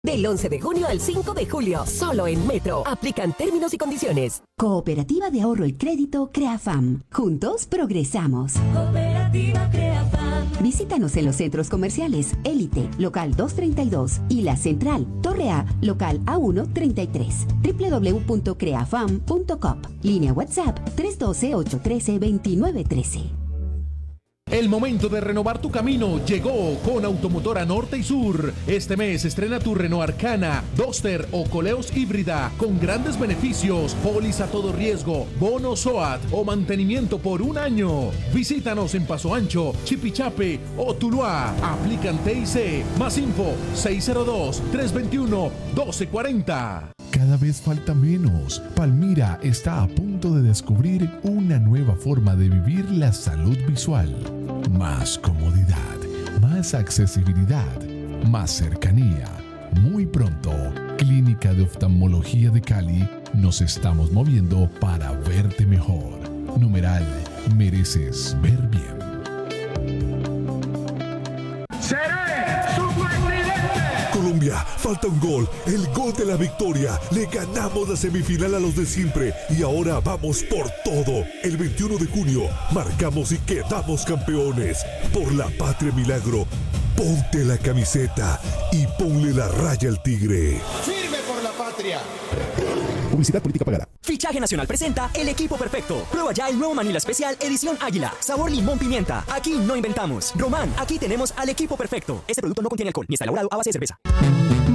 Del 11 de junio al 5 de julio, solo en Metro. Aplican términos y condiciones. Cooperativa de Ahorro y Crédito CREAFAM. Juntos progresamos. Cooperativa CREAFAM. Visítanos en los centros comerciales Élite, local 232, y La Central, Torre A, local A133. www.creafam.com. Línea WhatsApp 312-813-2913. El momento de renovar tu camino llegó con Automotora Norte y Sur. Este mes estrena tu Renault Arcana, Duster o Coleos híbrida con grandes beneficios, póliza todo riesgo, bono SOAT o mantenimiento por 1 año. Visítanos en Paso Ancho, Chipichape o Tuluá. Aplican TIC. Más info 602-321-1240. Cada vez falta menos. Palmira está a punto de descubrir una nueva forma de vivir la salud visual. Más comodidad, más accesibilidad, más cercanía. Muy pronto, Clínica de Oftalmología de Cali, nos estamos moviendo para verte mejor. Numeral, mereces ver bien. Colombia, falta un gol, el gol de la victoria. Le ganamos la semifinal a los de siempre y ahora vamos por todo. El 21 de junio marcamos y quedamos campeones. Por la patria milagro, ponte la camiseta y ponle la raya al tigre. ¡Firme por la patria! Publicidad política pagada. Fichaje Nacional presenta El Equipo Perfecto. Prueba ya el nuevo Manila Especial Edición Águila. Sabor limón pimienta. Aquí no inventamos. Román, aquí tenemos al Equipo Perfecto. Este producto no contiene alcohol ni está elaborado a base de cerveza.